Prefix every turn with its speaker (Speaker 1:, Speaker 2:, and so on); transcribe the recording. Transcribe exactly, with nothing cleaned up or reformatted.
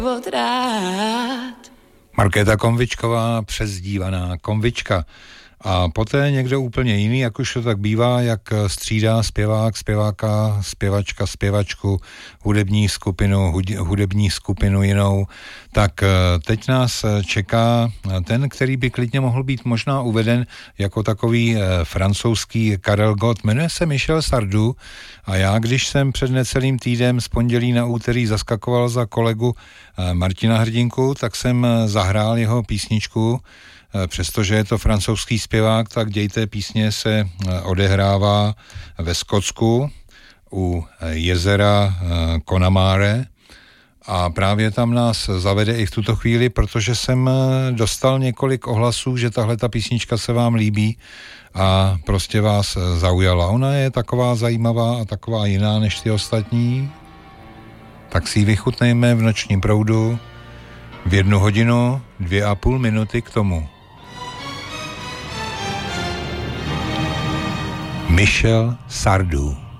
Speaker 1: Markéta Konvičková, přezdívaná Konvička. A poté někdo úplně jiný, jak už to tak bývá, jak střídá zpěvák, zpěváka, zpěvačka, zpěvačku, hudební skupinu, hudební skupinu jinou, tak teď nás čeká ten, který by klidně mohl být možná uveden jako takový francouzský Karel Gott. Jmenuje se Michel Sardou a já, když jsem před necelým týdnem z pondělí na úterý zaskakoval za kolegu Martina Hrdinku, tak jsem zahrál jeho písničku. Přestože je to francouzský zpěvák, tak děj té písně se odehrává ve Skotsku u jezera Connemara a právě tam nás zavede i v tuto chvíli, protože jsem dostal několik ohlasů, že tahle ta písnička se vám líbí a prostě vás zaujala. Ona je taková zajímavá a taková jiná než ty ostatní, tak si ji vychutnejme v nočním proudu v jednu hodinu, dvě a půl minuty k tomu. Michel Sardou.